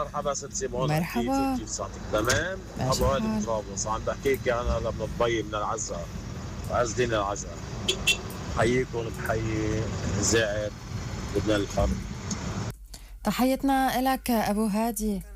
مرحبا ست سيمون، مرحبا. كيف صحتك؟ تمام. ماشي ابو هادي الحال. بطرابلس، عم بحكيك انا من الضي من العزة، عز دين العزة. بحييكم، بحيي اذاعة لبنان الحر. تحيتنا لك أبو هادي.